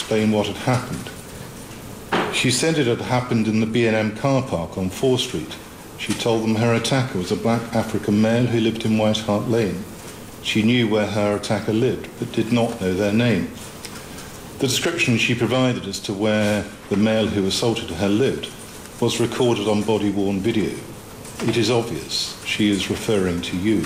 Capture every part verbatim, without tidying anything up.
explain what had happened. She said it had happened in the B and M car park on Fore Street. She told them her attacker was a black African male who lived in White Hart Lane. She knew where her attacker lived, but did not know their name. The description she provided as to where the male who assaulted her lived was recorded on body-worn video. It is obvious she is referring to you.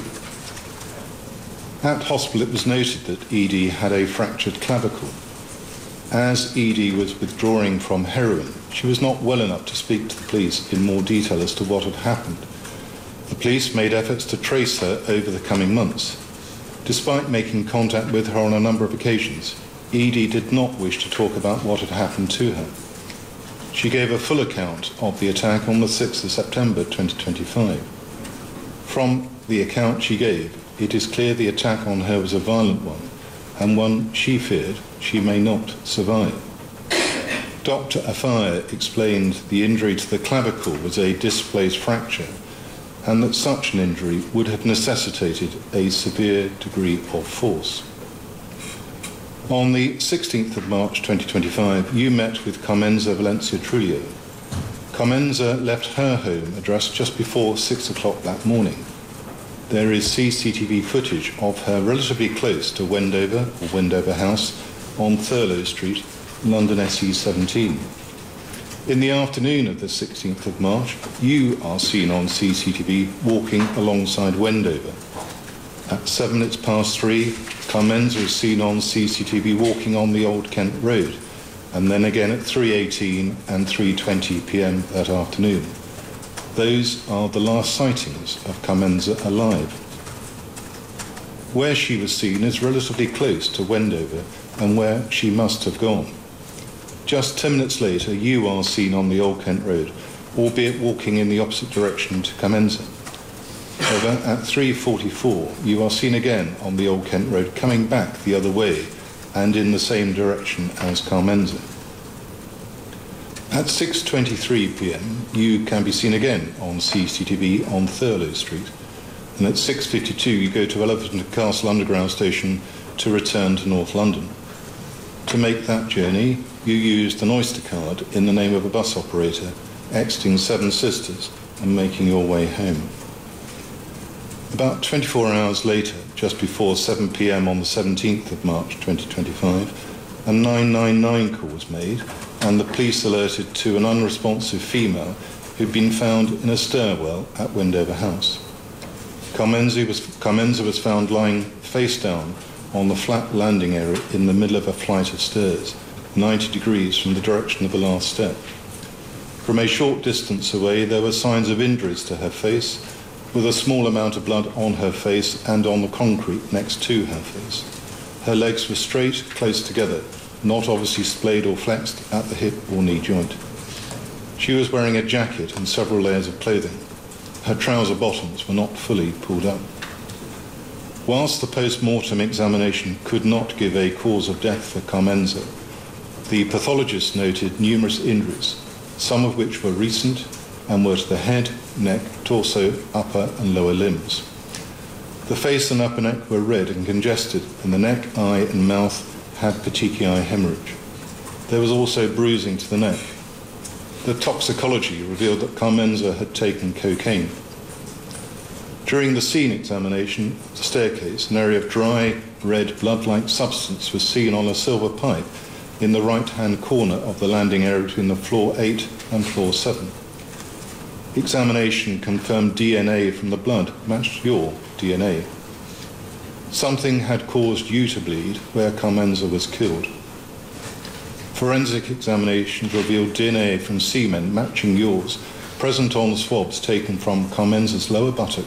At hospital it was noted that Edie had a fractured clavicle. As Edie was withdrawing from heroin, she was not well enough to speak to the police in more detail as to what had happened. The police made efforts to trace her over the coming months. Despite making contact with her on a number of occasions, Edie did not wish to talk about what had happened to her. She gave a full account of the attack on the sixth of September twenty twenty-five. From the account she gave, it is clear the attack on her was a violent one, and one she feared she may not survive. Doctor Afire explained the injury to the clavicle was a displaced fracture, and that such an injury would have necessitated a severe degree of force. On the sixteenth of March twenty twenty-five, you met with Carmenza Valencia Trujillo. Carmenza left her home address just before six o'clock that morning. There is C C T V footage of her relatively close to Wendover, or Wendover House, on Thurlow Street, London S E seventeen. In the afternoon of the sixteenth of March, you are seen on C C T V walking alongside Wendover. At seven minutes past three, Carmenza is seen on C C T V walking on the Old Kent Road, and then again at three eighteen and three twenty p m that afternoon. Those are the last sightings of Carmenza alive. Where she was seen is relatively close to Wendover and where she must have gone. Just ten minutes later, you are seen on the Old Kent Road, albeit walking in the opposite direction to Carmenza. However, at three forty-four, you are seen again on the Old Kent Road, coming back the other way and in the same direction as Carmenza. At six twenty-three p m, you can be seen again on C C T V on Thurlow Street, and at six fifty-two, you go to Elephant and Castle Underground Station to return to North London. To make that journey, you used an Oyster card in the name of a bus operator, exiting Seven Sisters and making your way home. About twenty-four hours later, just before seven p m on the seventeenth of March twenty twenty-five, a nine nine nine call was made, and the police alerted to an unresponsive female who'd been found in a stairwell at Wendover House. Carmenza was, Carmenza was found lying face down on the flat landing area in the middle of a flight of stairs, ninety degrees from the direction of the last step. From a short distance away, there were signs of injuries to her face, with a small amount of blood on her face and on the concrete next to her face. Her legs were straight, close together, not obviously splayed or flexed at the hip or knee joint. She was wearing a jacket and several layers of clothing. Her trouser bottoms were not fully pulled up. Whilst the post-mortem examination could not give a cause of death for Carmenza, the pathologist noted numerous injuries, some of which were recent and were to the head, neck, torso, upper and lower limbs. The face and upper neck were red and congested, and the neck, eye and mouth had petechiae hemorrhage. There was also bruising to the neck. The toxicology revealed that Carmenza had taken cocaine. During the scene examination, the staircase, an area of dry, red, blood-like substance was seen on a silver pipe in the right-hand corner of the landing area between the floor eight and floor seven. Examination confirmed D N A from the blood matched your D N A. Something had caused you to bleed where Carmenza was killed. Forensic examinations revealed D N A from semen matching yours, present on swabs taken from Carmenza's lower buttock